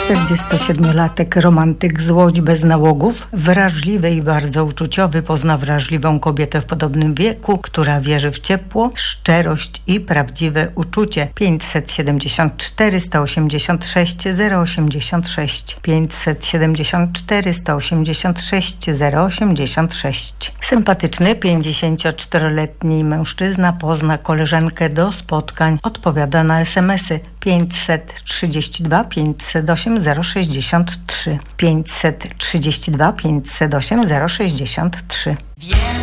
47-latek romantyk z Łodzi bez nałogów, wrażliwy i bardzo uczuciowy, pozna wrażliwą kobietę w podobnym wieku, która wierzy w ciepło, szczerość i prawdziwe uczucie. 574 186 086 574 186 086. Sympatyczny 54-letni mężczyzna pozna koleżankę do spotkań, odpowiada na SMS-y 532 508 063 532 508 063.